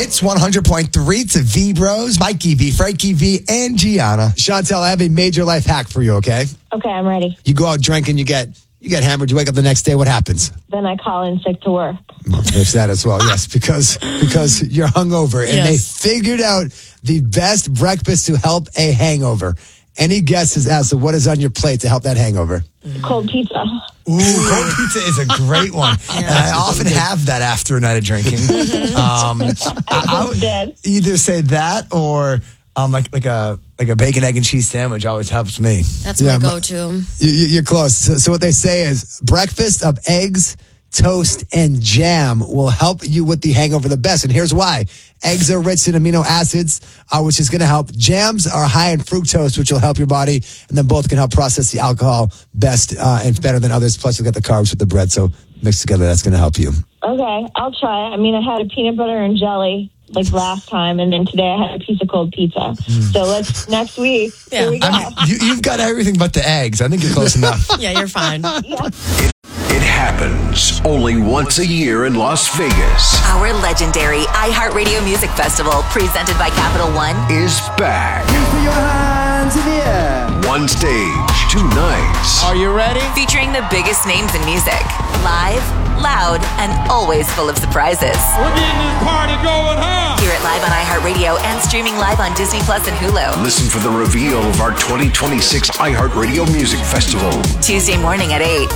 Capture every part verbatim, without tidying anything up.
Hits one hundred point three. It's the V Bros, Mikey V, Frankie V, and Gianna. Chantel, I have a major life hack for you, okay? Okay, I'm ready. You go out drinking, you get you get hammered, you wake up the next day, what happens? Then I call in sick to work. Well, there's that as well, yes, because because you're hungover. And Yes. they figured out the best breakfast to help a hangover. Any guesses as to what is on your plate to help that hangover? Cold pizza. Ooh, cold pizza is a great one. And I often have that after a night of drinking. Um, I, I would Dead. either say that or um, like like a like a bacon, egg, and cheese sandwich always helps me. That's Yeah, my my- go-to. You, you- you're close. So, so what they say is breakfast of eggs, toast, and jam will help you with the hangover the best. And here's why. Eggs are rich in amino acids, uh, which is going to help. Jams are high in fructose, which will help your body. And then both can help process the alcohol best uh, and better than others. Plus, you'll get the carbs with the bread. So mixed together, that's going to help you. Okay, I'll try it. I mean, I had a peanut butter and jelly like last time, and then today I had a piece of cold pizza. So let's, next week, Yeah. here we go. I mean, you, you've got everything but the eggs. I think you're close enough. Yeah, you're fine. It happens only once a year in Las Vegas. Our legendary iHeartRadio Music Festival, presented by Capital One, Is back. Your hands in the air. One stage, two nights. Are you ready? featuring the biggest names in music. Live, loud, and always full of surprises. We're getting this party going, huh? Hear it live on iHeartRadio and streaming live on Disney Plus and Hulu. Listen for the reveal of our twenty twenty-six iHeartRadio Music Festival. Tuesday morning at eight.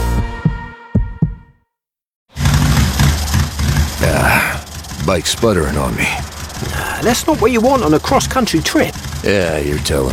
Bike sputtering on me. That's not what you want on a cross-country trip. Yeah, you're telling